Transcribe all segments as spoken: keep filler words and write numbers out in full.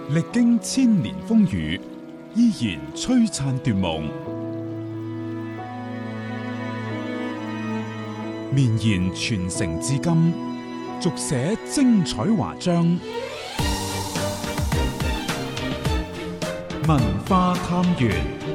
歷經千年風雨，依然璀璨奪夢，綿延傳承至今，續寫精彩華章。文化探源，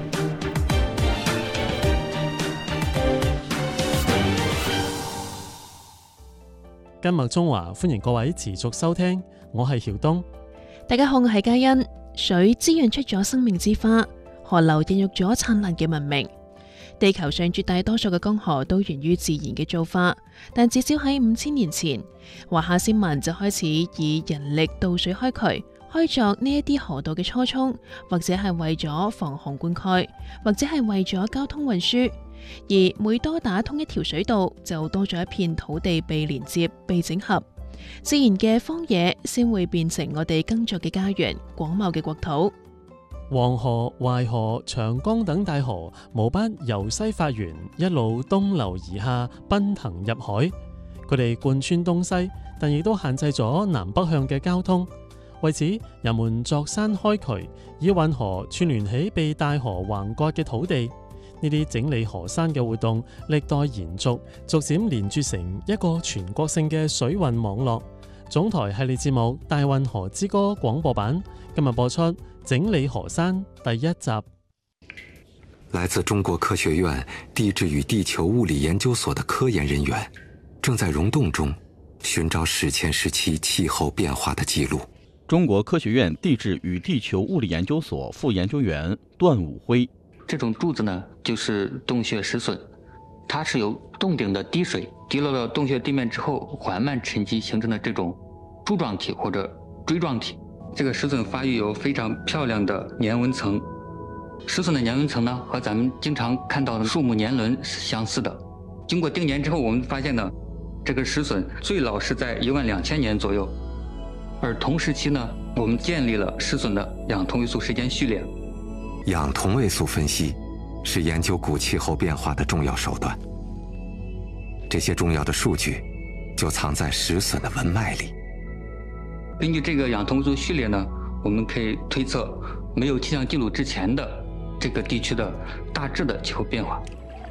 今日中華歡迎各位持續收聽，我係曉東。 大家好，我係嘉欣。水滋養出咗生命之花，河流孕育咗燦爛嘅文明。地球上絕大多數嘅江河都源於自然嘅造化，但至少喺五千年前，華夏先民就開始以人力導水開渠，開鑿呢一啲河道嘅初衷，或者係為咗防洪灌溉，或者係為咗交通運輸。而每多打通一條水道，就多咗一片土地被連接、被整合，自然嘅荒野先會變成我哋耕作嘅家園、廣袤嘅國土。 黃河、淮河、長江等大河無不由西發源，一路東流而下，奔騰入海。佢哋貫穿東西，但亦都限制咗南北向嘅交通。為此，人們鑿山開渠，以運河串聯起被大河橫割嘅土地。呢啲整理河山嘅活動歷代延續，逐漸連接成一個全國性嘅水運網絡。總台系列節目《大運河之歌》廣播版今日播出《整理河山》第一集。 來自中國科學院地質與地球物理研究所的科研人員正在溶洞中尋找史前時期氣候變化的記錄。 中國科學院地質與地球物理研究所副研究員段武輝。 這種柱子呢，就是洞穴石筍，它是由洞頂的滴水滴落到洞穴地面之後，緩慢沉積形成的這種柱狀體或者錐狀體。這個石筍發育有非常漂亮的年紋層，石筍的年紋層呢，和咱們經常看到的樹木年輪是相似的。經過定年之後，我們發現呢，這個石筍最老是在一萬兩千年左右，而同時期呢，我們建立了石筍的氧同位素時間序列。 氧同位素分析是研究古氣候變化的重要手段，這些重要的數據就藏在石筍的紋脈裡。 根據這個氧同位素序列呢，我們可以推測沒有氣象記錄之前的這個地區的大致的氣候變化。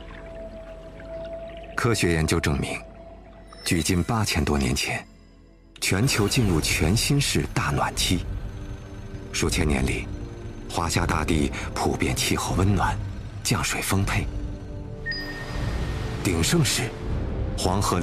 科學研究證明，距今八千多年前，全球進入全新式大暖期，數千年裡華夏大地普遍氣候溫暖，降水豐沛。鼎盛時，黃河流